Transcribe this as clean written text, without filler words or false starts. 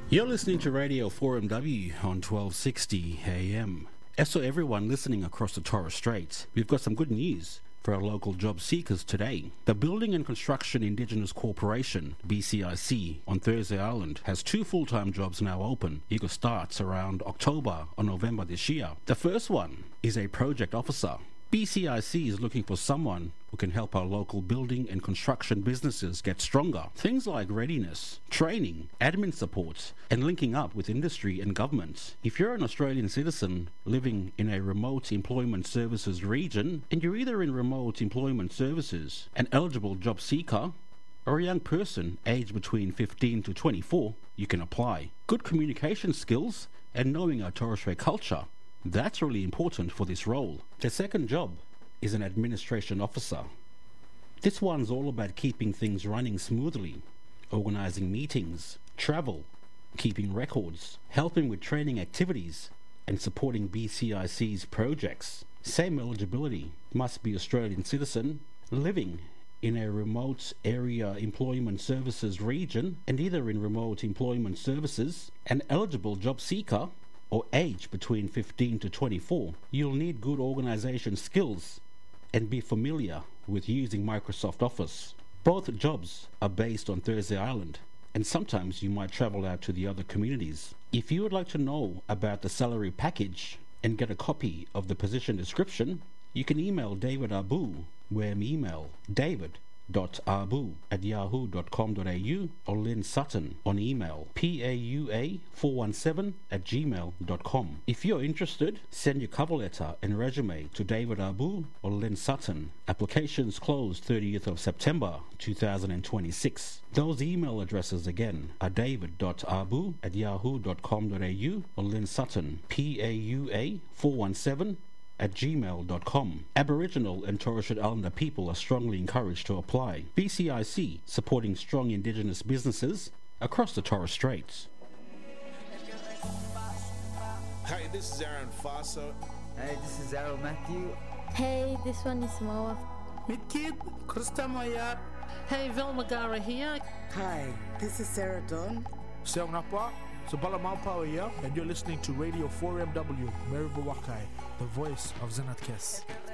You're listening to Radio 4MW on 1260 AM. As for everyone listening across the Torres Straits, we've got some good news for our local job seekers today. The Building and Construction Indigenous Corporation, BCIC, on Thursday Island has 2 full-time jobs now open. You can start around October or November this year. The first one is a project officer. BCIC is looking for someone who can help our local building and construction businesses get stronger. Things like readiness, training, admin support, and linking up with industry and government. If you're an Australian citizen living in a remote employment services region, and you're either in remote employment services, an eligible job seeker, or a young person aged between 15 to 24, you can apply. Good communication skills and knowing our Torres Strait culture, that's really important for this role. The second job is an administration officer. This one's all about keeping things running smoothly, organising meetings, travel, keeping records, helping with training activities, and supporting BCIC's projects. Same eligibility, must be Australian citizen, living in a remote area employment services region, and either in remote employment services, an eligible job seeker, or age between 15 to 24, you'll need good organisation skills and be familiar with using Microsoft Office. Both jobs are based on Thursday Island, and sometimes you might travel out to the other communities. If you would like to know about the salary package and get a copy of the position description, you can email David Abu, where email david.abu@yahoo.com.au or Lynn Sutton on email paua417@gmail.com. If you're interested, send your cover letter and resume to David Abu or Lynn Sutton. Applications close 30th of September 2026. Those email addresses again are david.abu@yahoo.com.au or Lynn Sutton paua417@gmail.com. Aboriginal and Torres Strait Islander people are strongly encouraged to apply. BCIC, supporting strong Indigenous businesses across the Torres Straits. Hi, this is Aaron Fossa. Hey, this is Errol Matthew. Hey, this one is Moa. Meet Kid, Krista Mayat. Hey, Velma Gara here. Hi, this is Sarah Dawn. Seong Napa, Sabala Maupawa here, and you're listening to Radio 4MW, Maribu Wakai, the voice of Zenat Kes.